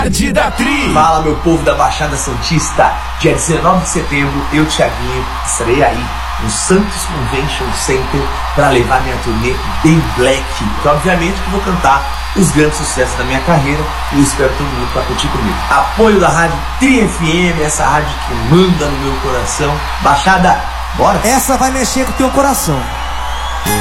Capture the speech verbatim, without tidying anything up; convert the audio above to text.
Tarde da Tri. Fala, meu povo da Baixada Santista. Dia dezenove de setembro, eu, Thiaguinho, estarei aí no Santos Convention Center para levar minha turnê Bem Black. Que obviamente que vou cantar os grandes sucessos da minha carreira e espero todo mundo para curtir comigo. Apoio da Rádio Tri F M, essa rádio que manda no meu coração. Baixada, bora? Essa vai mexer com o teu coração.